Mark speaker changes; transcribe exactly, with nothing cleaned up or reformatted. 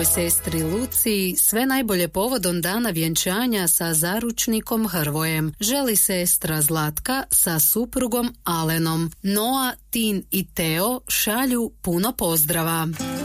Speaker 1: Sestri Luciji sve najbolje povodom dana vjenčanja sa zaručnikom Hrvojem. Želi sestra Zlatka sa suprugom Alenom. Noa, Tin i Teo šalju puno pozdrava.